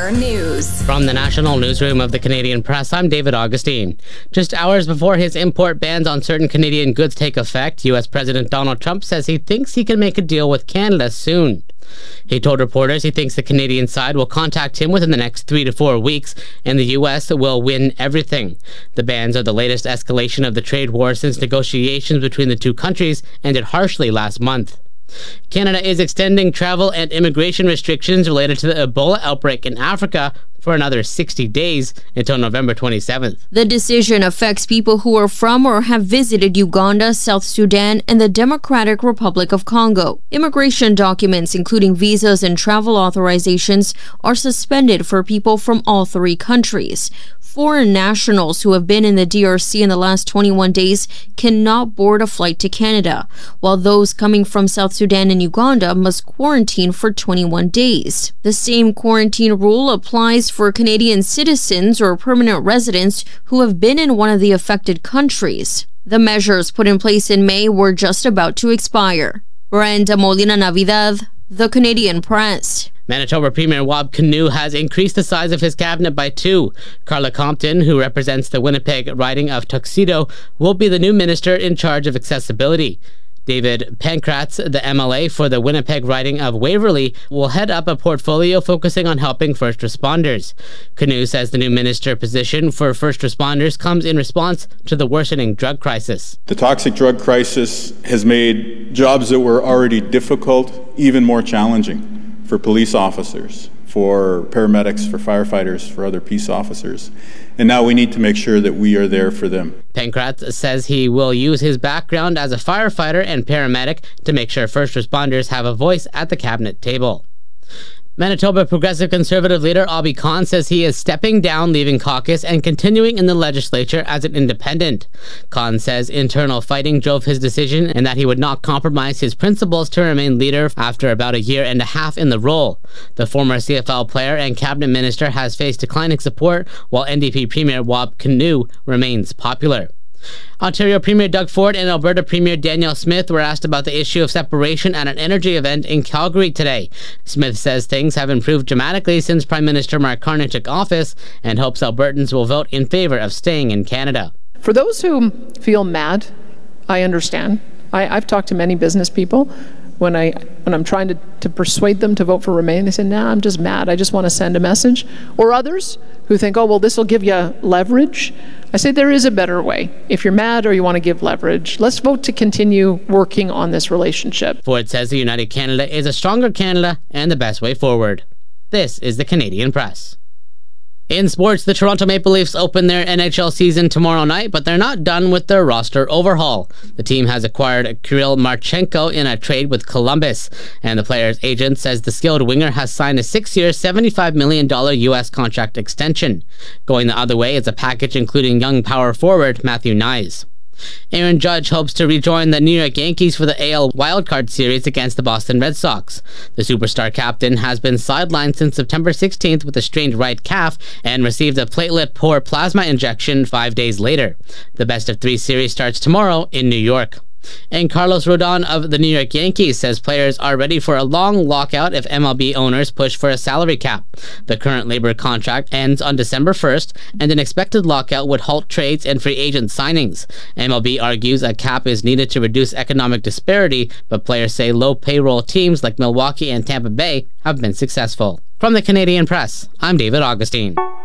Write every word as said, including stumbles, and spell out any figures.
Soccer News. From the National Newsroom of the Canadian Press, I'm David Augustine. Just hours before his import bans on certain Canadian goods take effect, U S President Donald Trump says he thinks he can make a deal with Canada soon. He told reporters he thinks the Canadian side will contact him within the next three to four weeks, and the U S will win everything. The bans are the latest escalation of the trade war since negotiations between the two countries ended harshly last month. Canada is extending travel and immigration restrictions related to the Ebola outbreak in Africa for another sixty days until November twenty-seventh. The decision affects people who are from or have visited Uganda, South Sudan, and the Democratic Republic of Congo. Immigration documents, including visas and travel authorizations, are suspended for people from all three countries. Foreign nationals who have been in the D R C in the last twenty-one days cannot board a flight to Canada, while those coming from South Sudan and Uganda must quarantine for twenty-one days. The same quarantine rule applies for Canadian citizens or permanent residents who have been in one of the affected countries. The measures put in place in May were just about to expire. Brenda Molina Navidad, The Canadian Press. Manitoba Premier Wab Kinew has increased the size of his cabinet by two. Carla Compton, who represents the Winnipeg riding of Tuxedo, will be the new minister in charge of accessibility. David Pankratz, the M L A for the Winnipeg riding of Waverley, will head up a portfolio focusing on helping first responders. Kinew says the new minister position for first responders comes in response to the worsening drug crisis. The toxic drug crisis has made jobs that were already difficult even more challenging for police officers, for paramedics, for firefighters, for other peace officers. And now we need to make sure that we are there for them. Pankratz says he will use his background as a firefighter and paramedic to make sure first responders have a voice at the cabinet table. Manitoba Progressive Conservative leader Obby Khan says he is stepping down, leaving caucus, and continuing in the legislature as an independent. Khan says internal fighting drove his decision and that he would not compromise his principles to remain leader after about a year and a half in the role. The former C F L player and cabinet minister has faced declining support, while N D P Premier Wab Kinew remains popular. Ontario Premier Doug Ford and Alberta Premier Danielle Smith were asked about the issue of separation at an energy event in Calgary today. Smith says things have improved dramatically since Prime Minister Mark Carney took office and hopes Albertans will vote in favor of staying in Canada. For those who feel mad, I understand. I, I've talked to many business people. When, I, when I'm trying to, to persuade them to vote for Remain, they say, nah, I'm just mad. I just want to send a message. Or others who think, oh, well, this will give you leverage. I say there is a better way. If you're mad or you want to give leverage, let's vote to continue working on this relationship. Ford says the United Canada is a stronger Canada and the best way forward. This is the Canadian Press. In sports, the Toronto Maple Leafs open their N H L season tomorrow night, but they're not done with their roster overhaul. The team has acquired Kirill Marchenko in a trade with Columbus, and the player's agent says the skilled winger has signed a six-year, seventy-five million dollars U S contract extension. Going the other way is a package including young power forward Matthew Knies. Aaron Judge hopes to rejoin the New York Yankees for the A L wildcard series against the Boston Red Sox. The superstar captain has been sidelined since September sixteenth with a strained right calf and received a platelet-poor plasma injection five days later. The best-of-three series starts tomorrow in New York. And Carlos Rodon of the New York Yankees says players are ready for a long lockout if M L B owners push for a salary cap. The current labor contract ends on December first, and an expected lockout would halt trades and free agent signings. M L B argues a cap is needed to reduce economic disparity, but players say low payroll teams like Milwaukee and Tampa Bay have been successful. From the Canadian Press, I'm David Augustine.